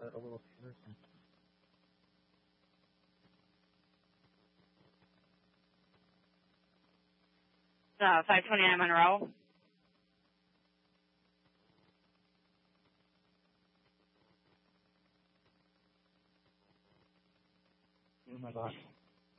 a little Pearson. 529 Monroe. Oh my gosh.